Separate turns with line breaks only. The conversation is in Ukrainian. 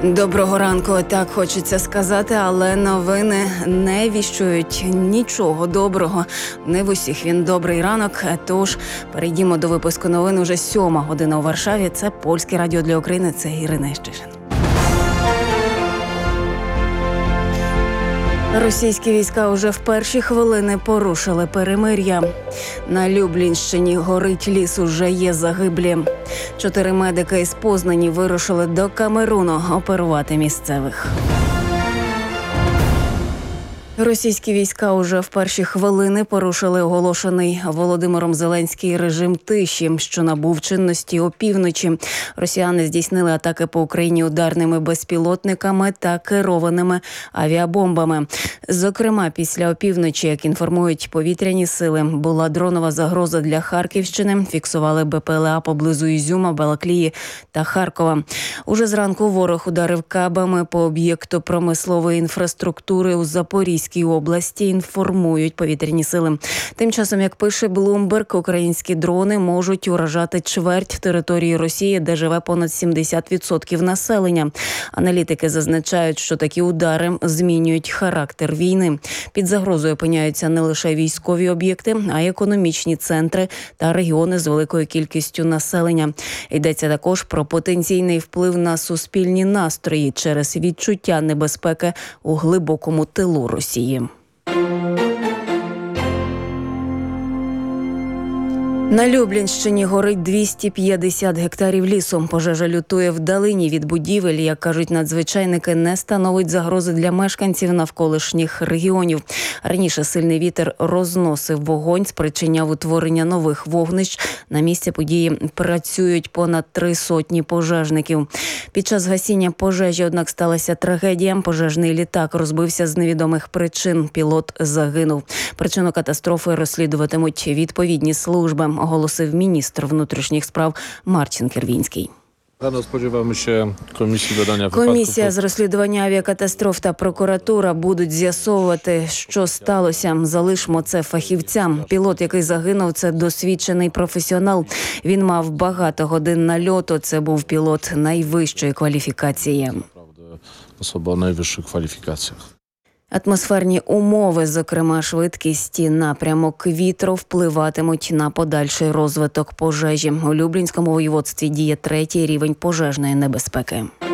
Доброго ранку, так хочеться сказати, але новини не віщують нічого доброго. Не в усіх він добрий ранок, тож перейдімо до випуску новин. Уже 7 година у Варшаві. Це Польське радіо для України, це Ірина Ещишин. Російські війська уже в перші хвилини порушили перемир'я. На Люблінщині горить ліс, уже є загиблі. 4 медики із Познані вирушили до Камеруну оперувати місцевих. Російські війська уже в перші хвилини порушили оголошений Володимиром Зеленським режим тиші, що набув чинності опівночі. Росіяни здійснили атаки по Україні ударними безпілотниками та керованими авіабомбами. Зокрема, після опівночі, як інформують повітряні сили, була дронова загроза для Харківщини. Фіксували БПЛА поблизу Ізюма, Балаклії та Харкова. Уже зранку ворог ударив кабами по об'єкту промислової інфраструктури у Запорізькій області, інформують повітряні сили. Тим часом, як пише Bloomberg, українські дрони можуть уражати чверть території Росії, де живе понад 70% населення. Аналітики зазначають, що такі удари змінюють характер війни. Під загрозою опиняються не лише військові об'єкти, а й економічні центри та регіони з великою кількістю населення. Йдеться також про потенційний вплив на суспільні настрої через відчуття небезпеки у глибокому тилу Росії. На Люблінщині горить 250 гектарів лісу. Пожежа лютує вдалині від будівель, як кажуть надзвичайники, не становить загрози для мешканців навколишніх регіонів. Раніше сильний вітер розносив вогонь, спричиняв утворення нових вогнищ. На місці події працюють понад 300 пожежників. Під час гасіння пожежі, однак, сталася трагедія. Пожежний літак розбився з невідомих причин. Пілот загинув. Причину катастрофи розслідуватимуть відповідні служби, оголосив міністр внутрішніх справ Марцін Кірвінський.
Рано сподіваємося
Комісія з розслідування авіакатастроф та прокуратура будуть з'ясовувати, що сталося. Залишмо це фахівцям. Пілот, який загинув, це досвідчений професіонал. Він мав багато годин нальоту. Це був пілот найвищої кваліфікації.
Особа найвищих кваліфікаціях.
Атмосферні умови, зокрема швидкість і напрямок вітру, впливатимуть на подальший розвиток пожежі. У Люблінському воєводстві діє 3-й рівень пожежної небезпеки.